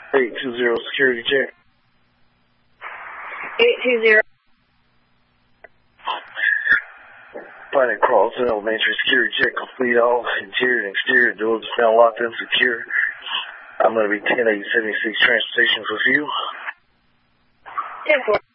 820 security check. 820. Planet Carlton Elementary security check complete. All interior and exterior doors are found locked and secure. I'm going to be 10876 transportations with you. 10-4.